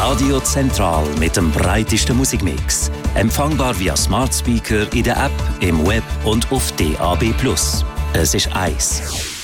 Radio Zentral mit dem breitesten Musikmix. Empfangbar via Smart Speaker in der App, im Web und auf DAB+. Es ist 1.